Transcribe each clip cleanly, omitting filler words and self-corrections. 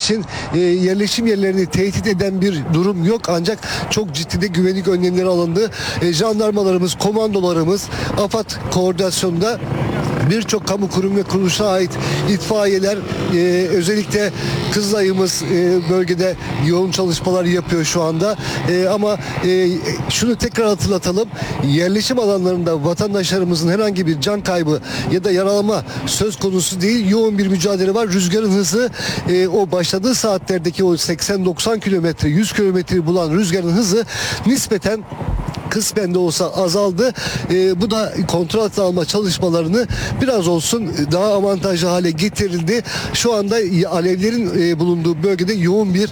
için yerleşim yerlerini tehdit eden bir durum yok. Ancak çok ciddi de güvenlik önlemleri alındı. Jandarmalarımız, komandolarımız, AFAD koordinasyonunda birçok kamu kurum ve kuruluşa ait itfaiyeler, özellikle Kızılay'ımız bölgede yoğun çalışmalar yapıyor şu anda. Ama şunu tekrar hatırlatalım. Yerleşim alanlarında vatandaşlarımızın herhangi bir can kaybı ya da yaralanma söz konusu değil. Yoğun bir mücadele var. Rüzgarın hızı o başladığı saatlerdeki o 80-90 kilometre, 100 kilometreyi bulan rüzgarın hızı nispeten kısmen de olsa azaldı. Bu da kontrol altına alma çalışmalarını biraz olsun daha avantajlı hale getirildi. Şu anda alevlerin bulunduğu bölgede yoğun bir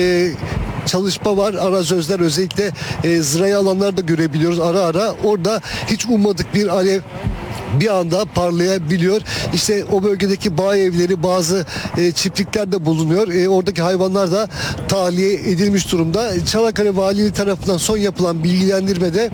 çalışma var. Arazözler, özellikle zirai alanlarda görebiliyoruz ara ara. Orada hiç ummadık bir alev bir anda parlayabiliyor. İşte o bölgedeki bağ evleri, bazı çiftlikler de bulunuyor. Oradaki hayvanlar da tahliye edilmiş durumda. Çanakkale Valiliği tarafından son yapılan bilgilendirmede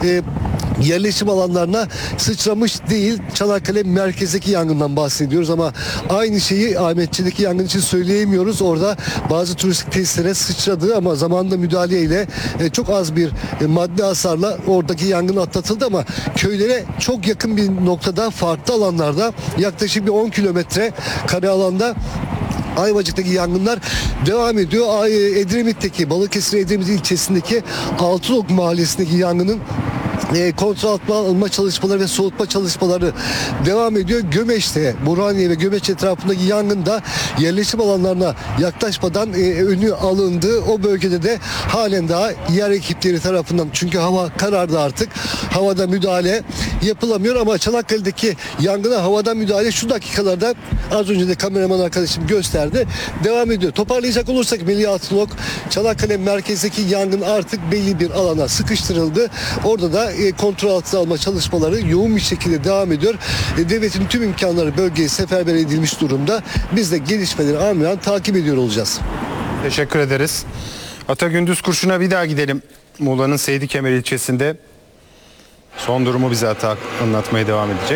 yerleşim alanlarına sıçramış değil. Çanakkale merkezdeki yangından bahsediyoruz ama aynı şeyi Ahmetçi'deki yangın için söyleyemiyoruz. Orada bazı turistik tesislere sıçradı ama zamanında müdahaleyle çok az bir maddi hasarla oradaki yangın atlatıldı ama köylere çok yakın bir noktada, farklı alanlarda, yaklaşık bir 10 kilometre kare alanda Ayvacık'taki yangınlar devam ediyor. Edremit'teki, Balıkesir Edremit ilçesindeki Altınok mahallesindeki yangının kontrol altına alma çalışmaları ve soğutma çalışmaları devam ediyor. Gömeç'te, Burhaniye ve Gömeç etrafındaki yangında yerleşim alanlarına yaklaşmadan önü alındı. O bölgede de halen daha yer ekipleri tarafından, çünkü hava karardı artık, havada müdahale yapılamıyor ama Çanakkale'deki yangına havadan müdahale şu dakikalarda, az önce de kameraman arkadaşım gösterdi, devam ediyor. Toparlayacak olursak Melih Altınok, Çanakkale merkezdeki yangın artık belli bir alana sıkıştırıldı. Orada da kontrol altına alma çalışmaları yoğun bir şekilde devam ediyor. Devletin tüm imkanları bölgeye seferber edilmiş durumda. Biz de gelişmeleri amiren takip ediyor olacağız. Teşekkür ederiz. Atagündüz Kurşun'a bir daha gidelim. Muğla'nın Seydikemer ilçesinde son durumu bize anlatmaya devam edecek.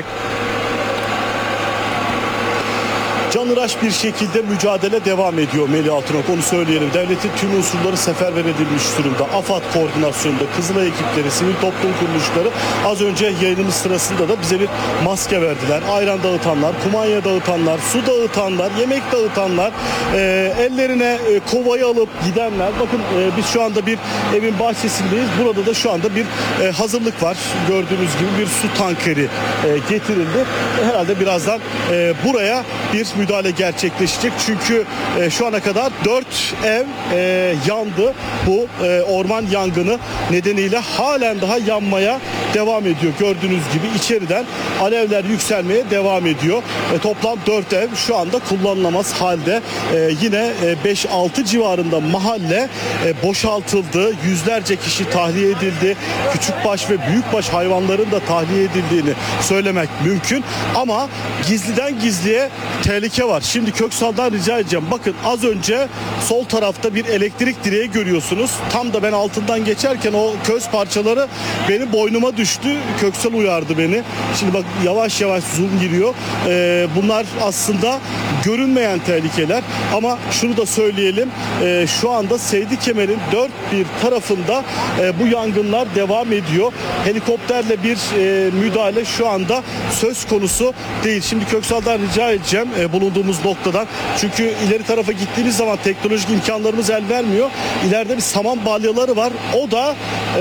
Canhıraş bir şekilde mücadele devam ediyor Melih Altınok, onu söyleyelim. Devletin tüm unsurları seferber edilmiş durumda. AFAD koordinasyonunda Kızılay ekipleri, sivil toplum kuruluşları az önce yayınımız sırasında da bize bir maske verdiler. Ayran dağıtanlar, kumanya dağıtanlar, su dağıtanlar, yemek dağıtanlar, ellerine kovayı alıp gidenler. Bakın biz şu anda bir evin bahçesindeyiz. Burada da şu anda bir hazırlık var. Gördüğünüz gibi bir su tankeri getirildi. Herhalde birazdan buraya bir müdahale gerçekleşecek. Çünkü şu ana kadar 4 ev yandı. Bu orman yangını nedeniyle halen daha yanmaya devam ediyor. Gördüğünüz gibi içeriden alevler yükselmeye devam ediyor. Toplam 4 ev şu anda kullanılamaz halde. Yine 5-6 civarında mahalle boşaltıldı. Yüzlerce kişi tahliye edildi. Küçükbaş ve büyükbaş hayvanların da tahliye edildiğini söylemek mümkün. Ama gizliden gizliye tehlike var. Şimdi Köksal'dan rica edeceğim. Bakın az önce sol tarafta bir elektrik direği görüyorsunuz. Tam da ben altından geçerken o köz parçaları benim boynuma düştü. Köksal uyardı beni. Şimdi bak yavaş yavaş zoom giriyor. Bunlar aslında görünmeyen tehlikeler. Ama şunu da söyleyelim. Şu anda Seydikemer'in dört bir tarafında bu yangınlar devam ediyor. Helikopterle bir müdahale şu anda söz konusu değil. Şimdi Köksal'dan rica edeceğim bulunduğumuz noktadan. Çünkü ileri tarafa gittiğimiz zaman teknolojik imkanlarımız el vermiyor. İleride bir saman balyaları var. O da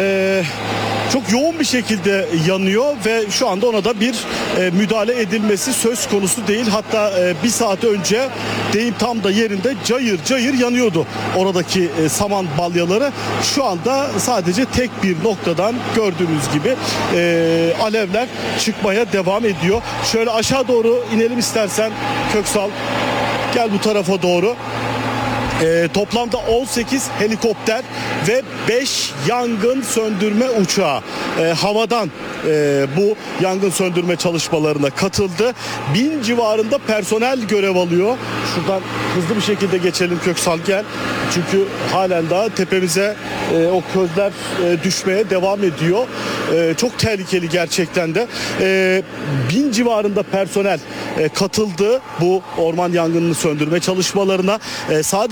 çok yoğun bir şekilde yanıyor ve şu anda ona da bir müdahale edilmesi söz konusu değil. Hatta bir saat önce deyim tam da yerinde cayır cayır yanıyordu oradaki saman balyaları. Şu anda sadece tek bir noktadan gördüğünüz gibi alevler çıkmaya devam ediyor. Şöyle aşağı doğru inelim istersen Köksal. Gel bu tarafa doğru. Toplamda 18 helikopter ve 5 yangın söndürme uçağı havadan bu yangın söndürme çalışmalarına katıldı. 1000 civarında personel görev alıyor. Şuradan hızlı bir şekilde geçelim Köksal, gel. Çünkü halen daha tepemize o közler düşmeye devam ediyor. Çok tehlikeli gerçekten de. 1000 civarında personel katıldı bu orman yangınını söndürme çalışmalarına. Sadece